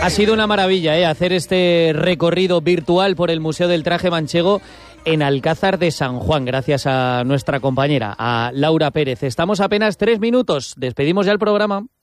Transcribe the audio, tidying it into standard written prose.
Ha sido una maravilla, hacer este recorrido virtual por el Museo del Traje Manchego en Alcázar de San Juan, gracias a nuestra compañera, a Laura Pérez. Estamos apenas 3 minutos, despedimos ya el programa.